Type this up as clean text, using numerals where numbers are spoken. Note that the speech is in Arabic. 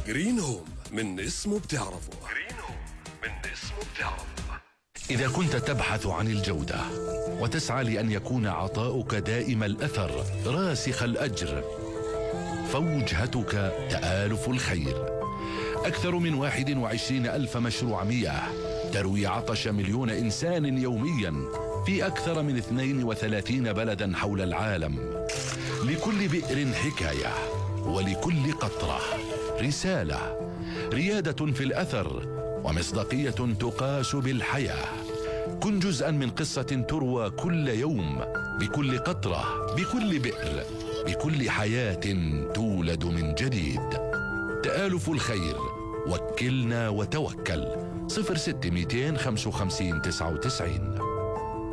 جرين هوم من اسمه بتعرفه. إذا كنت تبحث عن الجودة وتسعى لأن يكون عطاؤك دائم الأثر راسخ الأجر، فوجهتك تآلف الخير. أكثر من 21,000 مشروع مياه تروي عطش مليون إنسان يوميا في أكثر من 32 بلدا حول العالم. لكل بئر حكاية، ولكل قطرة رسالة، ريادة في الأثر ومصداقية تقاس بالحياة. كن جزءا من قصة تروى كل يوم، بكل قطرة، بكل بئر، بكل حياة تولد من جديد. تآلف الخير، وكلنا وتوكل. 06 255 99.